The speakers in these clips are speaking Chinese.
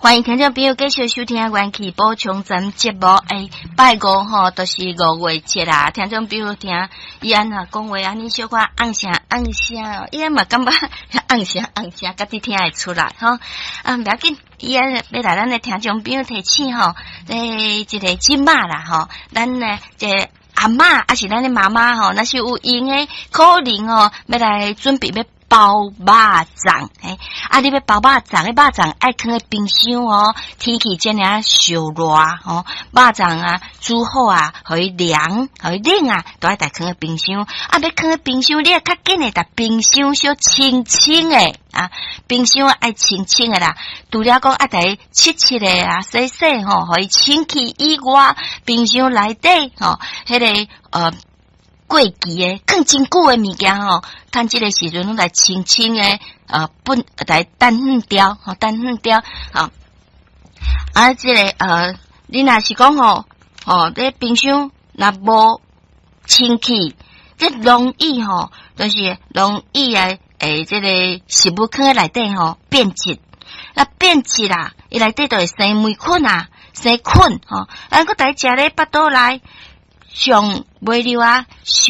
欢迎听众朋友继续收听元气补充咱节目。拜五吼，都是5月节啦。听众朋友听伊安那讲话安尼小可按声哦，伊安嘛感觉按声，家己听会出来吼。不要紧，伊安要来咱的听众朋友提醒吼，这个金马啦吼，咱呢这阿嬷还是咱的妈妈吼，那是有闲的可能吼，要来准备要包肉粽，你要包肉粽，肉粽爱放在冰箱哦，天气真尔烧热哦，肉粽啊煮好啊，互伊凉，互伊冷啊，都爱带放在冰箱。要放在冰箱，你要较紧的，带冰箱小清的冰箱爱清的啦。除了讲爱带切的啊，洗吼，互伊清气以外，冰箱内底吼，迄个过期的更真久的物件吼，趁这个时阵拢来清的来等远掉这个你若是讲这冰箱若无清气，这容易就是容易这个食物放在内底变质。那变质啦，伊内底就会生霉菌啊，生菌咱搁带食咧巴肚内。上尾流啊，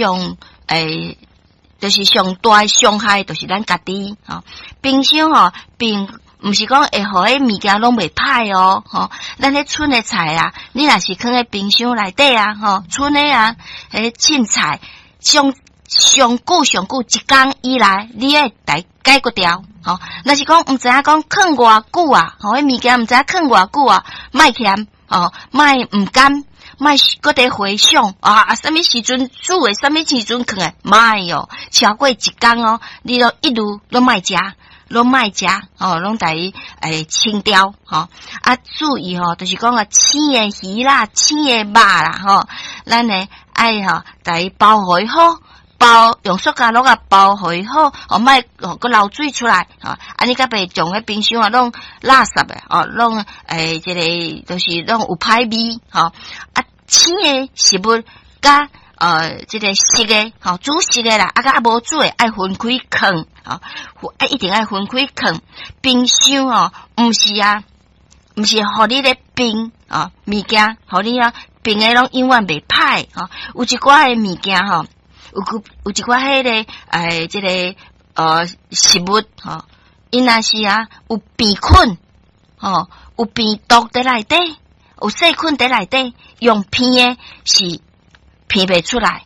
就是上大伤害，就是咱家己冰箱并毋是讲会互迄物件拢袂歹咱咧春的菜啊，你若是放在冰箱内底啊春的啊，凊菜上久一工以来，你会来解决掉若是讲毋知影讲放偌久啊，迄物件毋知影放偌久啊，莫嫌莫毋甘。莫搁得回想什么时阵煮的，什么时阵放的，莫超过一工你都一路都莫食，拢带伊清掉注意就是讲青的鱼啦，青的肉啦咱呢爱带伊包好用塑胶袋包好莫搁流水出来你甲袂将迄冰箱拢垃圾的拢这个就是拢有歹味青的食物甲这个熟的煮熟的啦甲无煮的爱分开放一定爱分开放。冰箱毋是互你咧冰物件，互你冰的拢永远袂歹有一寡的物件有一寡迄个这个食物因若是有病菌有病毒在内底，有细菌在内底，用片的是片袂出来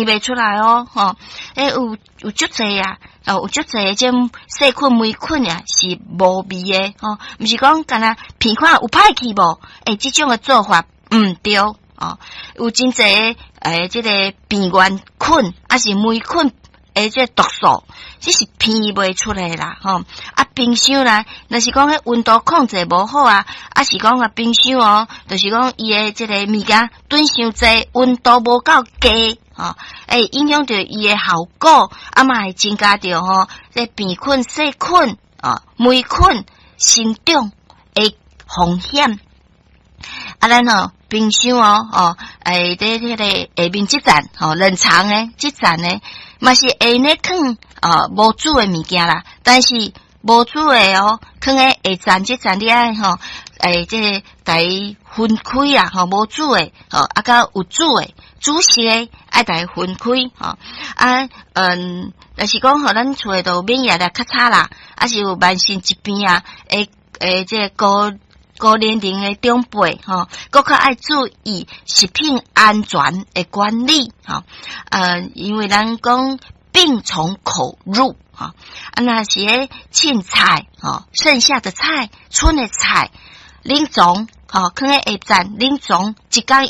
有足侪有足侪的这细菌霉菌是无味的毋是讲干那片看有歹气无这种的做法毋对有真侪这个病原菌是霉菌这毒素，只是片袂出来啦冰箱啦，若是讲迄温度控制无好是讲冰箱就是讲伊的这个物件炖伤济，温度无够低影响到伊的效果嘛会增加着这病菌、细菌霉菌生长的风险咱冰箱这个下面这层冷藏的这层呢嘛是下呢放无煮的物件啦，但是无煮的放在下层这层你爱这带分开无煮的甲有煮的煮熟的爱带分开若是讲咱厝的都免疫力较差啦，是有慢性疾病这高年龄的长辈搁较爱注意食品安全的管理因为咱讲病从口入那些凊菜剩下的菜春的菜冷藏放在下层冷藏一工